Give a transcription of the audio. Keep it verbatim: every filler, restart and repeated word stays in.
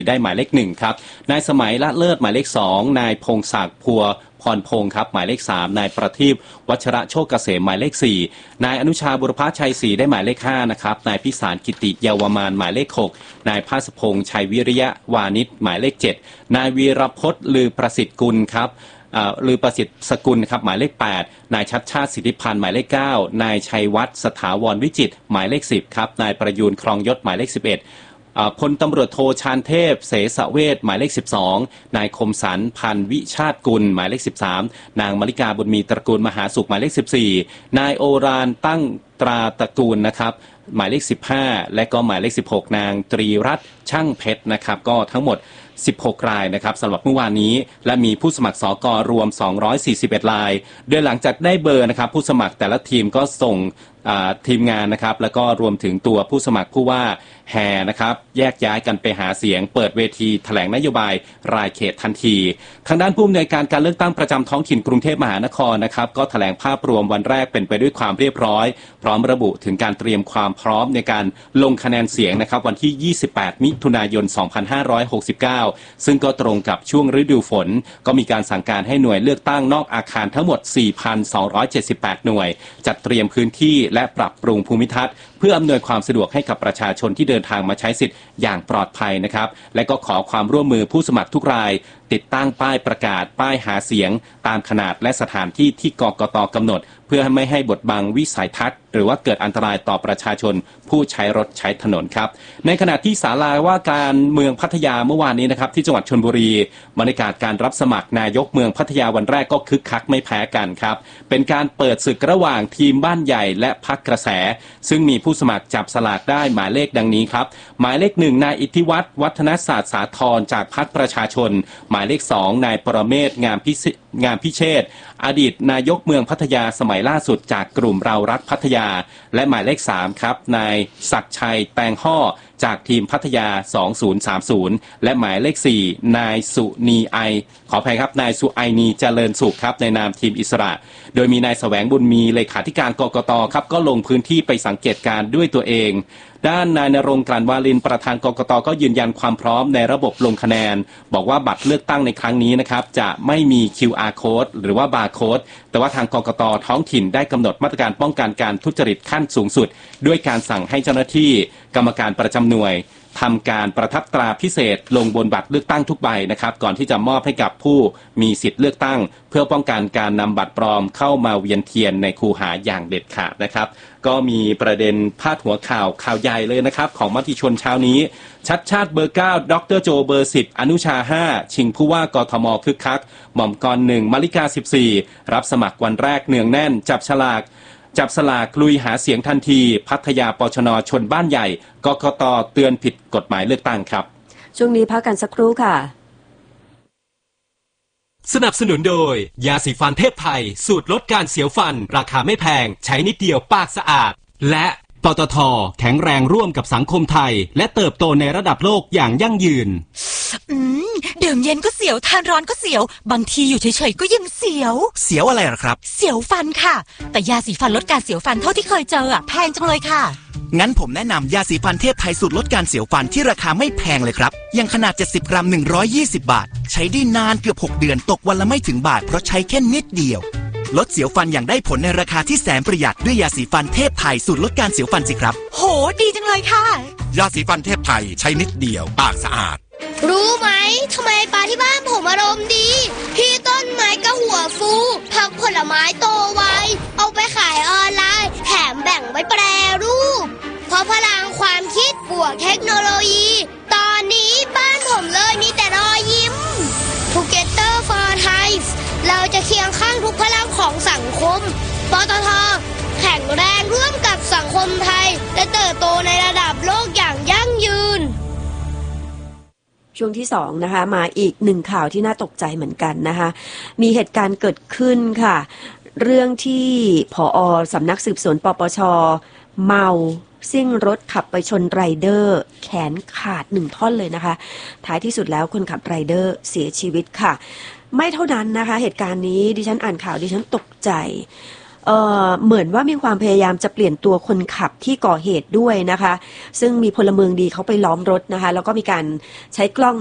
ได้หมายเลขหนึ่งครับนายสมัยละเลิศหมายเลขสองนายพงศักดิ์พัวพรพงศ์ครับหมายเลขสามนายประทีปวัชระโชคเกษมหมายเลขสี่นายอนุชาบุรพชัยศรีได้หมายเลขห้านะครับนายพิสารกิติเยาวมานหมายเลขหกนายภาสพงษ์ชัยวิริยะวานิชหมายเลขเจ็ดนายวีรพจน์ลือประสิทธิ์กุลครับลือประสิทธิ์สกุลครับหมายเลขแปดนายชัดชาติสิทธิพันธ์หมายเลขเก้านายชัยวัฒน์สถาวรวิจิตรหมายเลขสิบครับนายประยูนครองยศหมายเลขสิบเอ็ดพลตำรวจโทชาญเทพเสสเวชหมายเลขสิบสองนายคมสันพันวิชาติกุลหมายเลขสิบสามนางมริกาบุญมีตระกูลมหาสุขหมายเลขสิบสี่นายโอรานตั้งตราตระกูลนะครับหมายเลขสิบห้าและก็หมายเลขสิบหกนางตรีรัตน์ช่างเพชรนะครับก็ทั้งหมดสิบหกรายนะครับสำหรับเมื่อวานนี้และมีผู้สมัครสกรวมสองร้อยสี่สิบเอ็ดรายโดยหลังจากได้เบอร์นะครับผู้สมัครแต่ละทีมก็ส่งทีมงานนะครับแล้วก็รวมถึงตัวผู้สมัครผู้ว่าแห่นะครับแยกย้ายกันไปหาเสียงเปิดเวทีแถลงนโยบายรายเขตทันทีทางด้านผู้อำนวยการการเลือกตั้งประจำท้องถิ่นกรุงเทพมหานครนะครับก็แถลงภาพรวมวันแรกเป็นไปด้วยความเรียบร้อยพร้อมระบุถึงการเตรียมความพร้อมในการลงคะแนนเสียงนะครับวันที่ยี่สิบแปดมิถุนายนสองพันห้าร้อยหกสิบเก้าซึ่งก็ตรงกับช่วงฤดูฝนก็มีการสั่งการให้หน่วยเลือกตั้งนอกอาคารทั้งหมด สี่พันสองร้อยเจ็ดสิบแปด หน่วยจัดเตรียมพื้นที่และปรับปรุงภูมิทัศน์เพื่ออำนวยความสะดวกให้กับประชาชนที่เดินทางมาใช้สิทธิ์อย่างปลอดภัยนะครับและก็ขอความร่วมมือผู้สมัครทุกรายติดตั้งป้ายประกาศป้ายหาเสียงตามขนาดและสถานที่ที่กกต.กำหนดเพื่อไม่ให้บดบังวิสัยทัศน์หรือว่าเกิดอันตรายต่อประชาชนผู้ใช้รถใช้ถนนครับในขณะที่ศาลาว่าการเมืองพัทยาเมื่อวานนี้นะครับที่จังหวัดชลบุรีบรรยากาศการรับสมัครนายกเมืองพัทยาวันแรกก็คึกคักไม่แพ้กันครับเป็นการเปิดศึกระหว่างทีมบ้านใหญ่และพรรคกระแสซึ่งมีผู้สมัครจับสลากได้หมายเลขดังนี้ครับหมายเลขหนึ่งนายอิทธิวัฒน์วัฒนศาสตร์สาธรจากพรรคประชาชนหมายเลขสองนายปรเมศงามพิงามพิเชษฐ์อดีตนายกเมืองพัทยาสมัยล่าสุดจากกลุ่มเรารักพัทยาและหมายเลขสามครับนายศักดิ์ชัยแตงห่อจากทีมพัทยาสองพันสามสิบและหมายเลขสี่นายสุนีไอขออภัยครับนายสุไอนีเจริญสุขครับในนามทีมอิสระโดยมีนายแสวงบุญมีเลขาธิการกกตครับก็ลงพื้นที่ไปสังเกตการด้วยตัวเองด้านนายณรงค์ กลั่นวาลินประธานกกตก็ยืนยันความพร้อมในระบบลงคะแนนบอกว่าบัตรเลือกตั้งในครั้งนี้นะครับจะไม่มี คิว อาร์ Code หรือว่า Barcode แต่ว่าทางกกตท้องถิ่นได้กำหนดมาตรการป้องกันการทุจริตขั้นสูงสุดด้วยการสั่งให้เจ้าหน้าที่กรรมการประจำหน่วยทำการประทับตราพิเศษลงบนบัตรเลือกตั้งทุกใบนะครับก่อนที่จะมอบให้กับผู้มีสิทธิ์เลือกตั้งเพื่อป้องกันการนำบัตรปลอมเข้ามาเวียนเทียนในคูหาอย่างเด็ดขาดนะครับก็มีประเด็นพาดหัวข่าวข่าวใหญ่เลยนะครับของมติชนเช้านี้ชัดชาติเบอร์เก้าดรโจเบอร์สิบอนุชาห้าชิงผู้ว่ากทมคึกคักหม่อมกรหนึ่งมลิกาสิบสี่รับสมัครวันแรกเนืองแน่นจับฉลากจับสลากลุยหาเสียงทันทีพัทยาปชนชนบ้านใหญ่กกตเตือนผิดกฎหมายเลือกตั้งครับช่วงนี้พักกันสักครู่ค่ะสนับสนุนโดยยาสีฟันเทพไทยสูตรลดการเสียวฟันราคาไม่แพงใช้นิดเดียวปากสะอาดและปตท.แข็งแรงร่วมกับสังคมไทยและเติบโตในระดับโลกอย่างยั่งยืนอืมดื่มเย็นก็เสียวทานร้อนก็เสียวบางทีอยู่เฉยๆก็ยังเสียวเสียวอะไรล่ะครับเสียวฟันค่ะแต่ยาสีฟันลดการเสียวฟันเท่าที่เคยเจออ่ะแพงจังเลยค่ะงั้นผมแนะนำยาสีฟันเทพไทยสูตรลดการเสียวฟันที่ราคาไม่แพงเลยครับยังขนาดเจ็ดสิบกรัมหนึ่งร้อยยี่สิบบาทใช้ได้นานเกือบหกเดือนตกวันละไม่ถึงบาทเพราะใช้แค่นิดเดียวลดเสียวฟันอย่างได้ผลในราคาที่แสนประหยัดด้วยยาสีฟันเทพไทยสูตรลดการเสียวฟันสิครับโหดีจังเลยค่ะยาสีฟันเทพไทยใช้นิดเดียวปากสะอาดรู้ไหมทำไมปลาที่บ้านผมอารมณ์ดีพี่ต้นไม้ก็หัวฟูผักผลไม้โตไวเอาไปขายออนไลน์แถมแบ่งไว้แปรรูปเพราะพลังความคิดบวกเทคโนโลยีตอนนี้บ้านผมเลยมีแต่รอยยิ้ม Together for Thai เราจะเคียงข้างทุกพลังของสังคมปตท.แข็งแรงร่วมกับสังคมไทยและเติบโตในระดับโลกอย่างยั่งยืนช่วงที่สองนะคะมาอีกหนึ่งข่าวที่น่าตกใจเหมือนกันนะคะมีเหตุการณ์เกิดขึ้นค่ะเรื่องที่ผอ.สำนักสืบสวนปปช.เมาซิ่งรถขับไปชนไรเดอร์แขนขาดหนึ่งท่อนเลยนะคะท้ายที่สุดแล้วคนขับไรเดอร์เสียชีวิตค่ะไม่เท่านั้นนะคะเหตุการณ์นี้ดิฉันอ่านข่าวดิฉันตกใจเอ่อเหมือนว่ามีความพยายามจะเปลี่ยนตัวคนขับที่ก่อเหตุด้วยนะคะซึ่งมีพลเมืองดีเขาไปล้อมรถนะคะแล้วก็มีการใช้กล้อง